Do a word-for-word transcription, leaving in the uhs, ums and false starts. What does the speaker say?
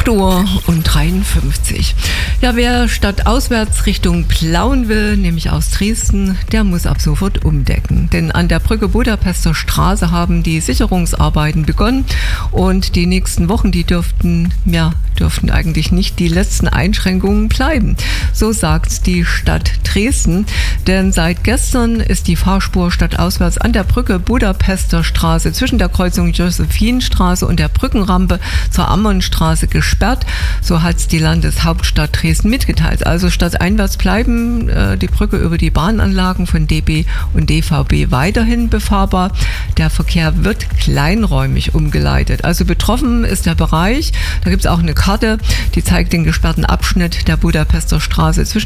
acht Uhr und dreiundfünfzig. Ja, wer stadtauswärts Richtung Plauen will, nämlich aus Dresden, der muss ab sofort umdecken. Denn an der Brücke Budapester Straße haben die Sicherungsarbeiten begonnen und die nächsten Wochen, die dürften, ja, dürften eigentlich nicht die letzten Einschränkungen bleiben. So sagt die Stadt Dresden, denn seit gestern ist die Fahrspur stadtauswärts an der Brücke Budapester Straße zwischen der Kreuzung Josephinstraße und der Brückenrampe zur Ammernstraße gesperrt. So hat es die Landeshauptstadt Dresden mitgeteilt. Also stadteinwärts bleiben äh, die Brücke über die Bahnanlagen von D B und D V B weiterhin befahrbar. Der Verkehr wird kleinräumig umgeleitet. Also betroffen ist der Bereich. Da gibt es auch eine Karte, die zeigt den gesperrten Abschnitt der Budapester Straße zwischen